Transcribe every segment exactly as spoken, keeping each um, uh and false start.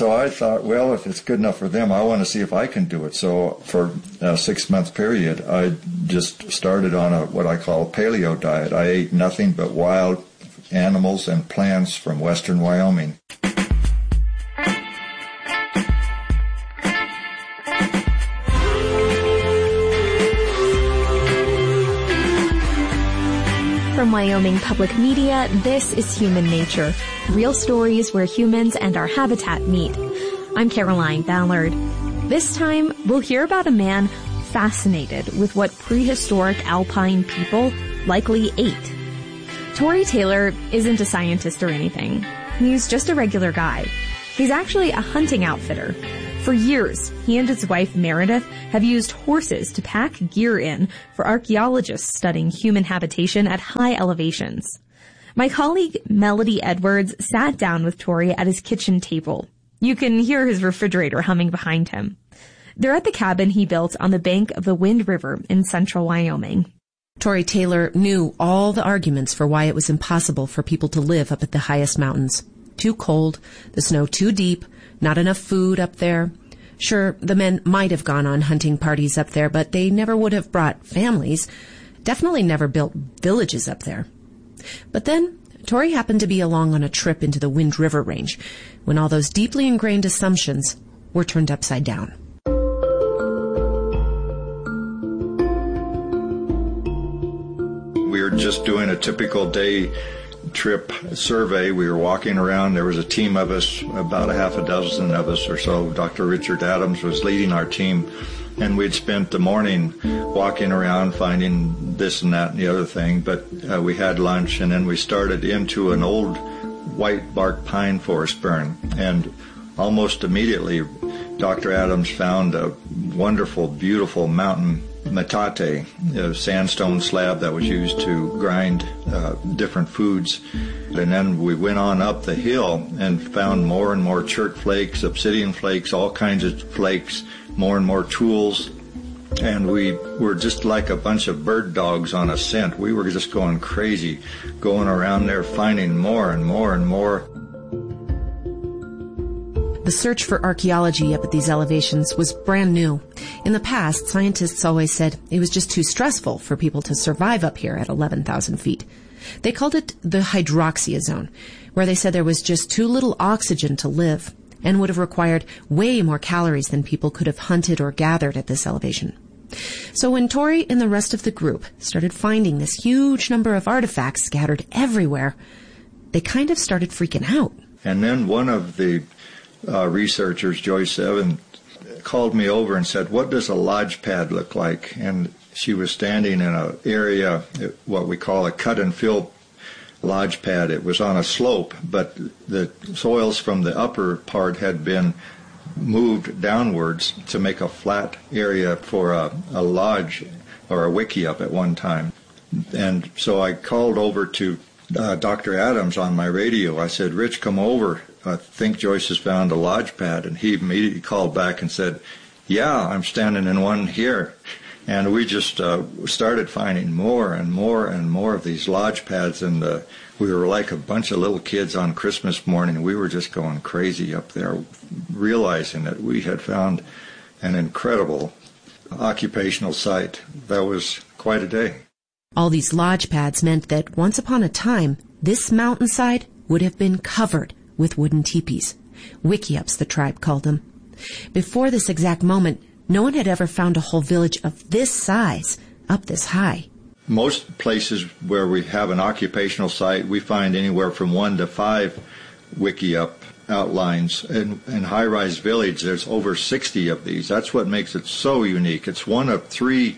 so I thought, well, if it's good enough for them, I want to see if I can do it. So for a six-month period, I just started on a what I call a paleo diet. I ate nothing but wild animals and plants from western Wyoming. From Wyoming Public Media, this is Human Nature, real stories where humans and our habitat meet. I'm Caroline Ballard. This time, we'll hear about a man fascinated with what prehistoric alpine people likely ate. Torrey Taylor isn't a scientist or anything. He's just a regular guy. He's actually a hunting outfitter. For years, he and his wife Meredith have used horses to pack gear in for archaeologists studying human habitation at high elevations. My colleague Melody Edwards sat down with Torrey at his kitchen table. You can hear his refrigerator humming behind him. They're at the cabin he built on the bank of the Wind River in central Wyoming. Torrey Taylor knew all the arguments for why it was impossible for people to live up at the highest mountains. Too cold, the snow too deep, not enough food up there. Sure, the men might have gone on hunting parties up there, but they never would have brought families. Definitely never built villages up there. But then, Torrey happened to be along on a trip into the Wind River Range when all those deeply ingrained assumptions were turned upside down. We were just doing a typical day trip survey. We were walking around. There was a team of us, about a half a dozen of us or so. Doctor Richard Adams was leading our team, and we'd spent the morning walking around finding this and that and the other thing, but uh, we had lunch, and then we started into an old white bark pine forest burn, and almost immediately Doctor Adams found a wonderful, beautiful mountain metate, a sandstone slab that was used to grind uh, different foods. And then we went on up the hill and found more and more chert flakes, obsidian flakes, all kinds of flakes, more and more tools. And we were just like a bunch of bird dogs on a scent. We were just going crazy, going around there finding more and more and more. The search for archaeology up at these elevations was brand new. In the past, scientists always said it was just too stressful for people to survive up here at eleven thousand feet. They called it the hydroxia zone, where they said there was just too little oxygen to live and would have required way more calories than people could have hunted or gathered at this elevation. So when Torrey and the rest of the group started finding this huge number of artifacts scattered everywhere, they kind of started freaking out. And then one of the Uh, researchers, Joyce Evans, called me over and said, what does a lodge pad look like? And she was standing in an area, what we call a cut and fill lodge pad. It was on a slope, but the soils from the upper part had been moved downwards to make a flat area for a, a lodge or a wickiup at one time. And so I called over to uh, Doctor Adams on my radio. I said, Rich, come over. I think Joyce has found a lodge pad. And he immediately called back and said, yeah, I'm standing in one here. And we just uh, started finding more and more and more of these lodge pads. And uh, we were like a bunch of little kids on Christmas morning. We were just going crazy up there, realizing that we had found an incredible occupational site. That was quite a day. All these lodge pads meant that once upon a time, this mountainside would have been covered with wooden teepees. Wickiups, the tribe called them. Before this exact moment, no one had ever found a whole village of this size up this high. Most places where we have an occupational site, we find anywhere from one to five wickiup outlines. In, in High Rise Village, there's over sixty of these. That's what makes it so unique. It's one of three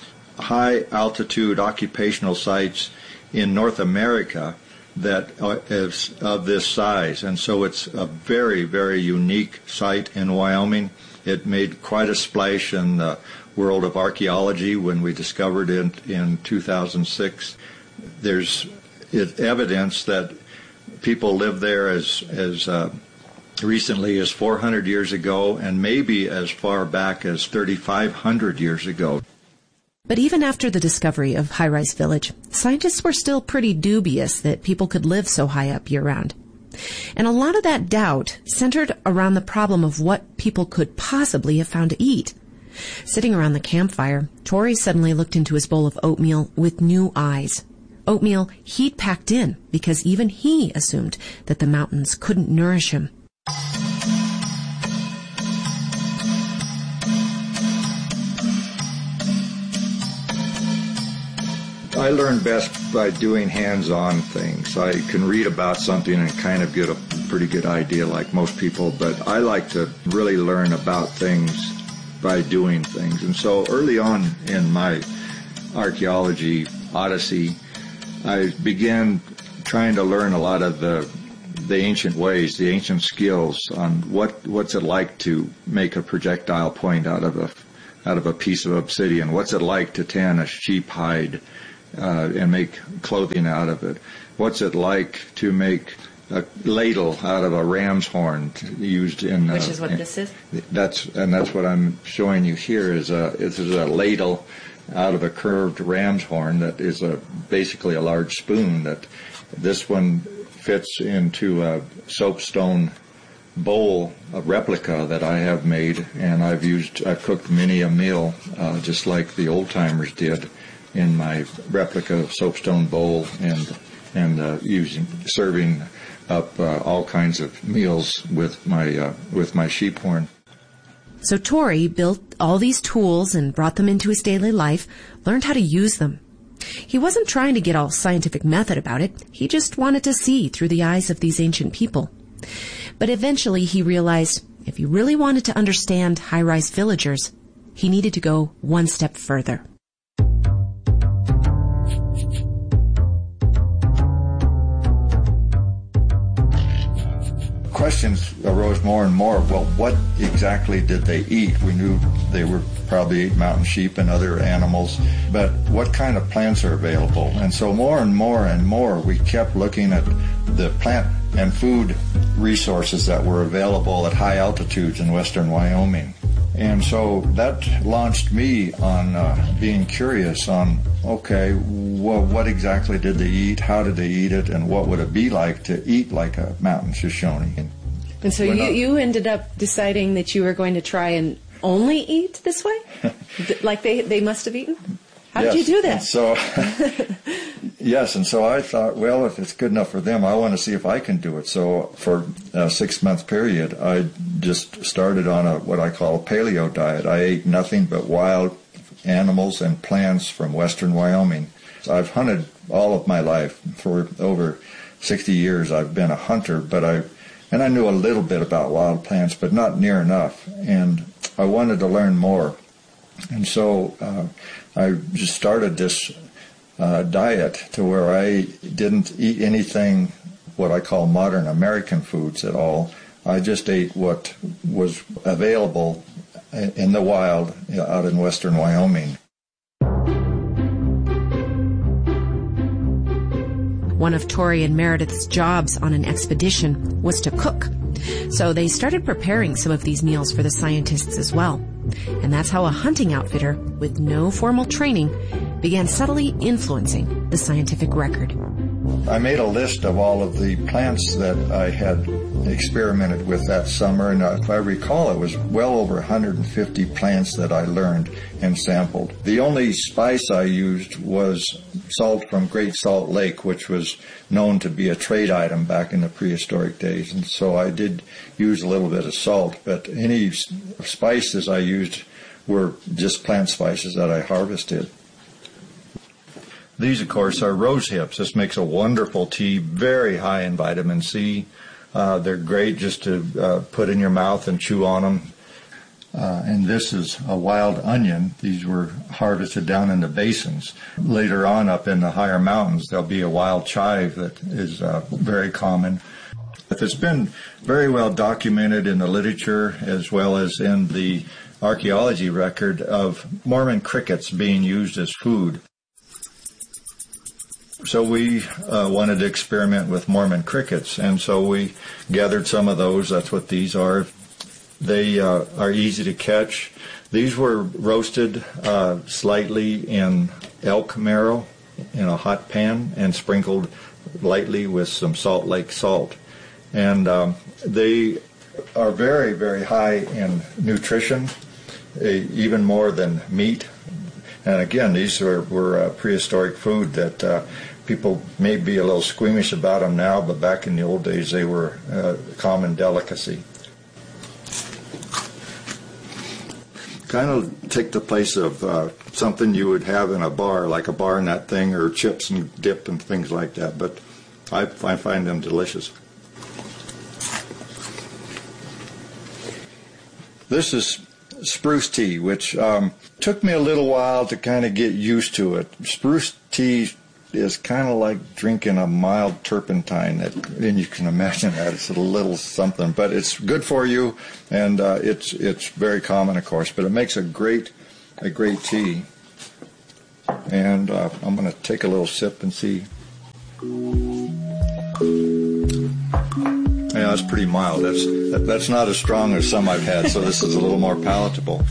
high-altitude occupational sites in North America that is of this size, and so it's a very, very unique site in Wyoming. It made quite a splash in the world of archaeology when we discovered it in two thousand six. There's evidence that people lived there as as uh, recently as four hundred years ago, and maybe as far back as thirty-five hundred years ago. But even after the discovery of High Rise Village, scientists were still pretty dubious that people could live so high up year-round. And a lot of that doubt centered around the problem of what people could possibly have found to eat. Sitting around the campfire, Torrey suddenly looked into his bowl of oatmeal with new eyes. Oatmeal he'd packed in because even he assumed that the mountains couldn't nourish him. I learn best by doing hands-on things. I can read about something and kind of get a pretty good idea like most people, but I like to really learn about things by doing things. And so early on in my archaeology odyssey, I began trying to learn a lot of the the ancient ways, the ancient skills on what what's it like to make a projectile point out of a out of a piece of obsidian. What's it like to tan a sheep hide uh, and make clothing out of it? What's it like to make a ladle out of a ram's horn used in... Uh, Which is what this is? That's, and that's what I'm showing you here is a, this is a ladle out of a curved ram's horn that is a, basically a large spoon. That this one fits into a soapstone bowl, a replica that I have made, and I've used, I've cooked many a meal, uh, just like the old timers did in my replica soapstone bowl, and, and uh, using, serving up uh, all kinds of meals with my uh, with my sheep horn. So Torrey built all these tools and brought them into his daily life, learned how to use them. He wasn't trying to get all scientific method about it. He just wanted to see through the eyes of these ancient people. But eventually he realized if he really wanted to understand high-rise villagers, he needed to go one step further. Questions arose more and more. Well, what exactly did they eat? We knew they were probably ate mountain sheep and other animals, but what kind of plants are available? And so more and more and more we kept looking at the plant and food resources that were available at high altitudes in western Wyoming. And so that launched me on uh, being curious on, okay, well, what exactly did they eat? How did they eat it? And what would it be like to eat like a mountain Shoshone? And so you, not, you ended up deciding that you were going to try and only eat this way? Like they, they must have eaten? How yes, did you do that? And so, yes, and so I thought, well, if it's good enough for them, I want to see if I can do it. So for a six-month period, I just started on a what I call a paleo diet. I ate nothing but wild animals and plants from western Wyoming. So I've hunted all of my life. For over sixty years, I've been a hunter, but I and I knew a little bit about wild plants, but not near enough. And I wanted to learn more. And so uh, I just started this uh, diet to where I didn't eat anything what I call modern American foods at all. I just ate what was available in the wild out in western Wyoming. One of Torrey and Meredith's jobs on an expedition was to cook. So they started preparing some of these meals for the scientists as well. And that's how a hunting outfitter with no formal training began subtly influencing the scientific record. I made a list of all of the plants that I had experimented with that summer, and if I recall, it was well over one hundred fifty plants that I learned and sampled. The only spice I used was salt from Great Salt Lake, which was known to be a trade item back in the prehistoric days, and so I did use a little bit of salt, but any spices I used were just plant spices that I harvested. These, of course, are rose hips. This makes a wonderful tea, very high in vitamin C. Uh, they're great just to uh, put in your mouth and chew on them. Uh, and this is a wild onion. These were harvested down in the basins. Later on, up in the higher mountains, there'll be a wild chive that is uh, very common. It's been very well documented in the literature as well as in the archaeology record of Mormon crickets being used as food. So we uh, wanted to experiment with Mormon crickets, and so we gathered some of those. That's what these are. They uh, are easy to catch. These were roasted uh, slightly in elk marrow in a hot pan and sprinkled lightly with some Salt Lake salt. And um, they are very, very high in nutrition, uh, even more than meat. And again, these were, were uh, prehistoric food that uh, people may be a little squeamish about them now, but back in the old days they were a common delicacy. Kind of take the place of uh, something you would have in a bar, like a bar nut thing or chips and dip and things like that, but I, I find them delicious. This is spruce tea, which um, took me a little while to kind of get used to it. Spruce tea is kind of like drinking a mild turpentine, that, and you can imagine that it's a little something, but it's good for you, and uh, it's it's very common, of course, but it makes a great a great tea. And uh, I'm going to take a little sip and see. Yeah, that's pretty mild. That's that, that's not as strong as some I've had, so this is a little more palatable.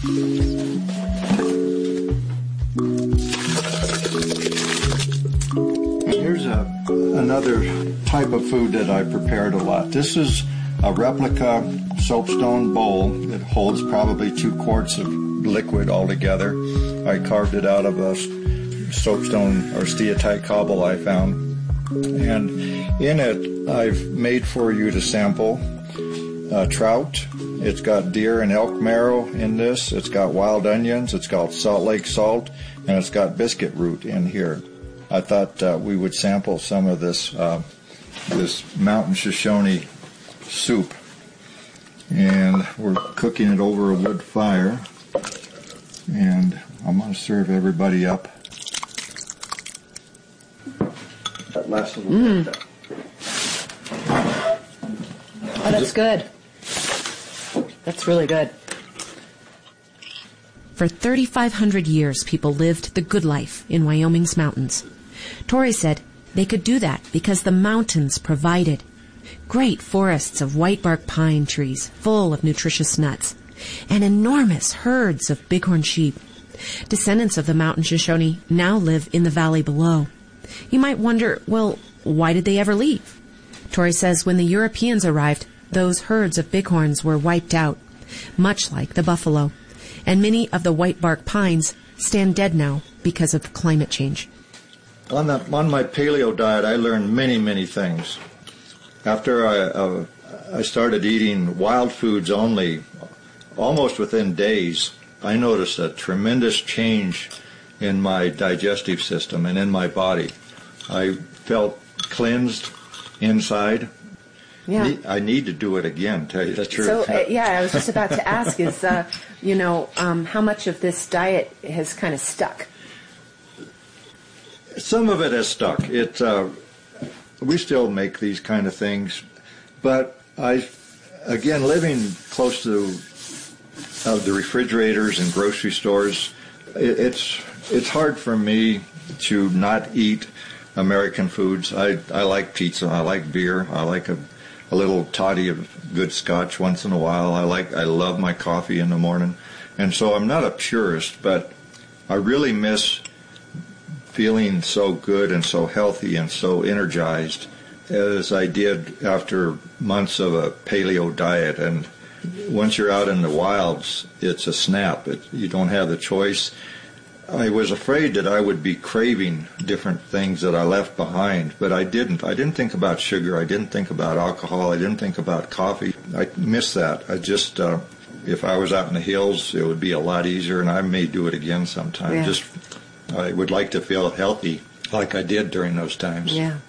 Here's a, another type of food that I prepared a lot. This is a replica soapstone bowl. It holds probably two quarts of liquid altogether. I carved it out of a soapstone or steatite cobble I found. And in it, I've made for you to sample uh, trout. It's got deer and elk marrow in this. It's got wild onions. It's got Salt Lake salt. And it's got biscuit root in here. I thought uh, we would sample some of this uh, this mountain Shoshone soup. And we're cooking it over a wood fire. And I'm going to serve everybody up. That last little mm. bit. Oh, that's good. That's really good. For thirty-five hundred years, people lived the good life in Wyoming's mountains. Torrey said they could do that because the mountains provided great forests of whitebark pine trees full of nutritious nuts and enormous herds of bighorn sheep. Descendants of the mountain Shoshone now live in the valley below. You might wonder, well, why did they ever leave? Torrey says when the Europeans arrived, those herds of bighorns were wiped out, much like the buffalo, and many of the whitebark pines stand dead now because of climate change. On, the, on my paleo diet, I learned many, many things. After I, uh, I started eating wild foods only, almost within days, I noticed a tremendous change in my digestive system and in my body. I felt cleansed inside. Yeah. I need to do it again, tell you the truth. So, uh, yeah, I was just about to ask is, uh, you know, um, how much of this diet has kind of stuck? Some of it has stuck. It, uh, we still make these kind of things, but I, again, living close to uh, the refrigerators and grocery stores, it, it's it's hard for me to not eat American foods. I, I like pizza. I like beer. I like a, a little toddy of good scotch once in a while. I like I love my coffee in the morning, and so I'm not a purist, but I really miss feeling so good and so healthy and so energized as I did after months of a paleo diet. And once you're out in the wilds, it's a snap. It, you don't have the choice. I was afraid that I would be craving different things that I left behind, but I didn't. I didn't think about sugar. I didn't think about alcohol. I didn't think about coffee. I miss that. I just, uh, if I was out in the hills, it would be a lot easier, and I may do it again sometime. Yeah. Just, I would like to feel healthy like I did during those times. Yeah.